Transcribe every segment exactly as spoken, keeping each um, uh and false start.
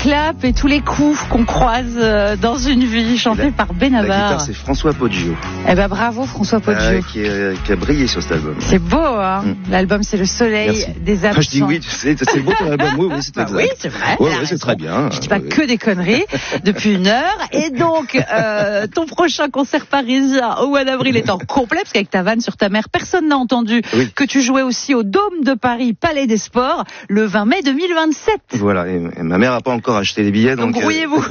claps et tous les coups qu'on croise euh, dans une vie, chanté la, par La Benabar. guitare, c'est François Poggio. Eh ben bravo François Poggio. Euh, qui, est- qui a brillé sur cet album. C'est beau, hein. Mm. L'album, c'est le soleil Merci. des absents. Enfin, je dis oui, tu sais, c'est beau ton album. Oui, oui, c'est Bah exact. oui, c'est vrai. Ouais, elle a ouais, c'est raison. très bien. Je dis pas Ouais. que des conneries depuis une heure. Et donc, euh, ton prochain concert parisien au mois d'avril est en complet, parce qu'avec ta vanne sur ta mère, personne n'a entendu Oui. que tu jouais aussi au Dôme de Paris, Palais des Sports, le vingt mai deux mille vingt-sept. Voilà, et, et ma mère a pas encore acheté les billets, donc. Donc, euh, grouillez-vous.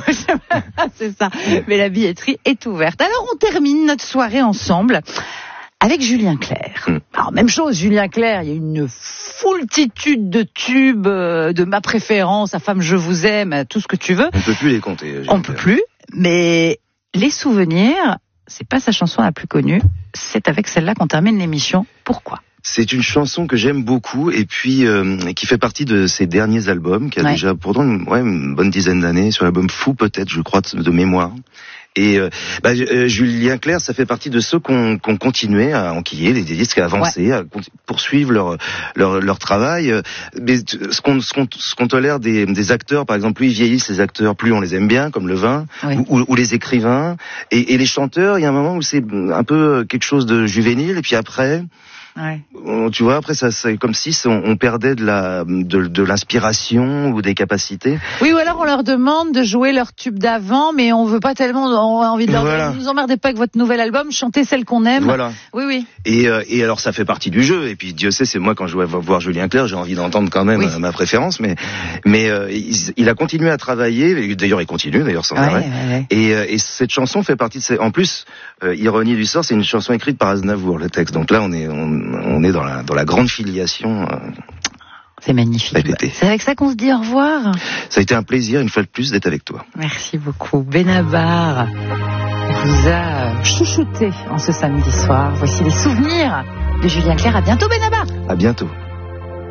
C'est ça. Mais la billetterie est ouverte. Alors, on termine notre soirée ensemble avec Julien Clerc. Mm. Alors, même chose, Julien Clerc, il y a une foultitude de tubes, euh, de ma préférence, à femme je vous aime, tout ce que tu veux. On peut plus les compter. On peut plus, mais les souvenirs, c'est pas sa chanson la plus connue, c'est avec celle-là qu'on termine l'émission. Pourquoi ? C'est une chanson que j'aime beaucoup et puis euh, qui fait partie de ses derniers albums, qui a Ouais. déjà pourtant une, ouais, une bonne dizaine d'années, sur l'album Fou peut-être, je crois, de, de mémoire. Et euh, bah, euh, Julien Clerc, ça fait partie de ceux qu'on qu'on continuait à enquiller, les disques à avancer, ouais. à conti- poursuivre leur leur leur travail. Mais ce qu'on ce qu'on ce qu'on tolère des des acteurs, par exemple, plus ils vieillissent les acteurs, plus on les aime bien, comme le vin, Oui. ou, ou, ou les écrivains. Et, et les chanteurs, il y a un moment où c'est un peu quelque chose de juvénile, et puis après. Ouais. On- Tu vois, après ça, c'est comme si on, on perdait de la, de, de l'inspiration ou des capacités. Oui, ou alors on leur demande de jouer leur tube d'avant, mais on veut pas tellement, on a envie de leur Voilà. dire, ne nous emmerdez pas avec votre nouvel album, chantez celle qu'on aime. Voilà. Oui, oui. Et, euh, et alors ça fait partie du jeu. Et puis Dieu sait, c'est moi quand je vais voir Julien Clerc, j'ai envie d'entendre quand même Oui. euh, ma préférence. Mais, mais euh, il, il a continué à travailler. Et d'ailleurs, il continue d'ailleurs sans Ouais, arrêt. ouais, ouais. Et, euh, et cette chanson fait partie de ces. En plus, euh, ironie du sort, c'est une chanson écrite par Aznavour, le texte. Donc là, on est, on, on est dans la, dans la grande filiation. Euh, C'est magnifique. Répétez. C'est avec ça qu'on se dit au revoir. ça a été un plaisir une fois de plus d'être avec toi. Merci beaucoup. Benabar vous a chouchouté en ce samedi soir. Voici les souvenirs de Julien Clerc. À bientôt, Benabar. À bientôt.